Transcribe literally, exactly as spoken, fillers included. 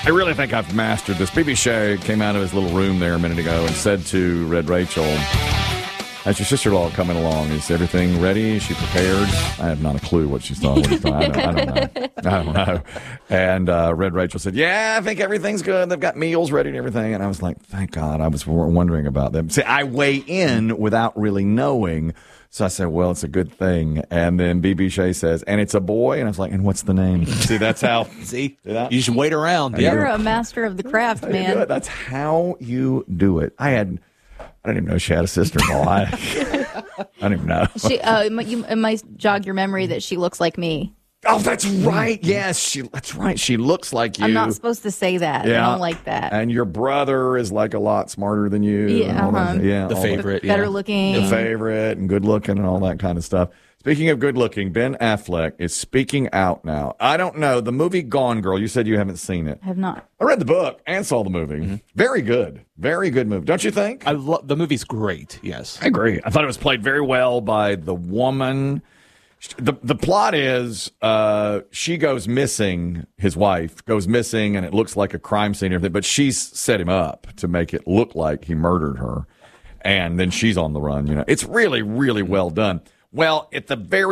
I really think I've mastered this. B B Shea came out of his little room there a minute ago and said to Red Rachel, "How's your sister-in-law coming along? Is everything ready? Is she prepared?" I have not a clue what she's thought. What she's thought. I, don't, I don't know. I don't know. And uh, Red Rachel said, "Yeah, I think everything's good. They've got meals ready and everything." And I was like, thank God. I was wondering about them. See, I weigh in without really knowing. So I said, well, it's a good thing. And then B B Shea says, and it's a boy. And I was like, and what's the name? See, that's how. See, that? You should wait around. You're a master of the craft, That's how you man. do it. That's how you do it. I had, I didn't even know she had a sister-in-law. I, I didn't even know. She, uh, it might- you, it might jog your memory that she looks like me. Oh, that's right. Yes, she. That's right. She looks like you. I'm not supposed to say that. Yeah. I don't like that. And your brother is like a lot smarter than you. Yeah, and all that- uh-huh. yeah. The all favorite. that- Better yeah. looking. The favorite and good looking and all that kind of stuff. Speaking of good looking, Ben Affleck is speaking out now. I don't know. The movie Gone Girl, you said you haven't seen it. I have not. I read the book and saw the movie. Mm-hmm. Very good. Very good movie. Don't you think? I lo- the movie's great. Yes, I agree. I thought it was played very well by the woman. The the plot is uh, she goes missing, his wife goes missing, and it looks like a crime scene and everything, but she's set him up to make it look like he murdered her. And then she's on the run. You know, it's really, really well done. Well, at the very